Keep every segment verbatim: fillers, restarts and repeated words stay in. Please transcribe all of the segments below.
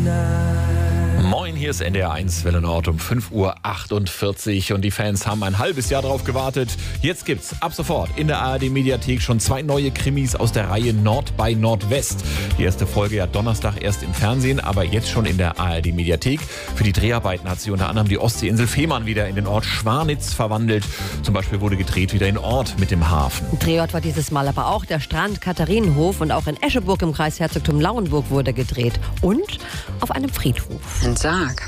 Moin, hier ist N D R eins Welle Nord um fünf Uhr achtundvierzig und die Fans haben ein halbes Jahr drauf gewartet. Jetzt gibt's ab sofort in der A R D-Mediathek schon zwei neue Krimis aus der Reihe Nord bei Nordwest. Die erste Folge ja Donnerstag erst im Fernsehen, aber jetzt schon in der A R D-Mediathek. Für die Dreharbeiten hat sie unter anderem die Ostseeinsel Fehmarn wieder in den Ort Schwanitz verwandelt. Zum Beispiel wurde gedreht wieder in Ort mit dem Hafen. Drehort war dieses Mal aber auch der Strand Katharinenhof und auch in Escheburg im Kreis Herzogtum Lauenburg wurde gedreht. Und auf einem Friedhof. Ein Sarg.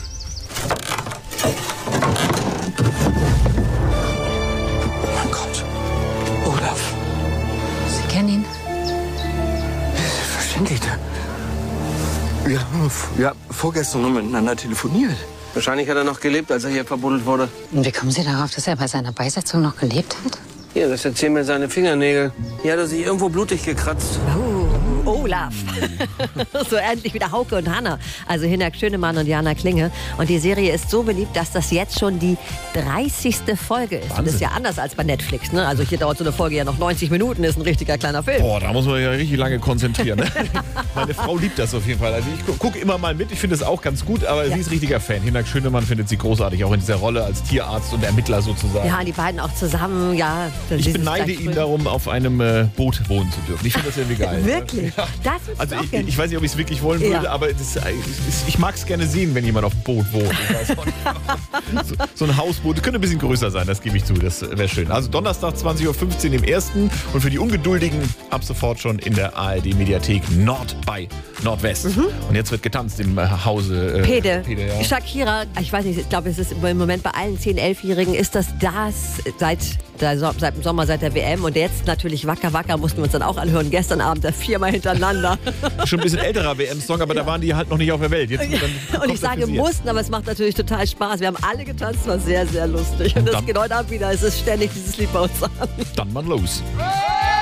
Oh mein Gott. Olaf. Sie kennen ihn? Selbstverständlich. Wir haben ja, vorgestern noch miteinander telefoniert. Wahrscheinlich hat er noch gelebt, als er hier verbuddelt wurde. Und wie kommen Sie darauf, dass er bei seiner Beisetzung noch gelebt hat? Hier, das erzählen mir seine Fingernägel. Hier hat er sich irgendwo blutig gekratzt. Oh, Olaf. So ähnlich wie der Hauke und Hanna. Also Hinak Schönemann und Jana Klinge. Und die Serie ist so beliebt, dass das jetzt schon die dreißigste Folge ist. Und das ist ja anders als bei Netflix. Ne? Also hier dauert so eine Folge ja noch neunzig Minuten, ist ein richtiger kleiner Film. Boah, da muss man ja richtig lange konzentrieren. Ne? Meine Frau liebt das auf jeden Fall. Also ich gucke immer mal mit, ich finde es auch ganz gut, aber ja. Sie ist richtiger Fan. Hinak Schönemann findet sie großartig, auch in dieser Rolle als Tierarzt und Ermittler sozusagen. Ja, die beiden auch zusammen, ja. Ich beneide ihn darum, auf einem äh, Boot wohnen zu dürfen. Ich finde das irgendwie geil. Wirklich? Ja. Das ist also ich, ich, ich weiß nicht, ob ich es wirklich wollen würde, ja. aber das, ich, ich mag es gerne sehen, wenn jemand auf dem Boot wohnt. Ich weiß auch nicht. So, so ein Hausboot, das könnte ein bisschen größer sein, das gebe ich zu, das wäre schön. Also Donnerstag zwanzig Uhr fünfzehn im ersten und für die Ungeduldigen ab sofort schon in der A R D-Mediathek Nord bei Nordwest. Mhm. Und jetzt wird getanzt im Hause. Äh, Pede. Pede ja. Shakira, ich weiß nicht, ich glaube, es ist im Moment bei allen zehn-, elfjährigen ist das das seit, seit dem Sommer, seit der W M. Und jetzt natürlich Wacker Wacker mussten wir uns dann auch anhören. Gestern Abend viermal hintereinander. Schon ein bisschen älterer W M-Song, aber ja. da waren die halt noch nicht auf der Welt. Jetzt, dann und ich sage mussten, aber es macht natürlich total Spaß. Wir haben alle getanzt, es war sehr, sehr lustig. Und, und das geht heute Abend wieder. Es ist ständig dieses Lied bei uns an. Dann mal los.